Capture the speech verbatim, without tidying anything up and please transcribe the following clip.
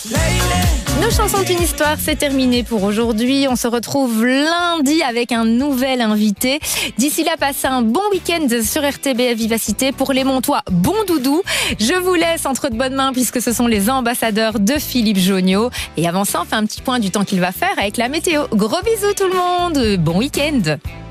Nos chansons d'une histoire, c'est terminé pour aujourd'hui. On se retrouve lundi avec un nouvel invité. D'ici là, passez un bon week-end sur R T B F Vivacité. Pour les Montois, bon doudou. Je vous laisse entre de bonnes mains puisque ce sont les ambassadeurs de Philippe Jonniot. Et avant ça, on fait un petit point du temps qu'il va faire avec la météo. Gros bisous tout le monde. Bon week-end.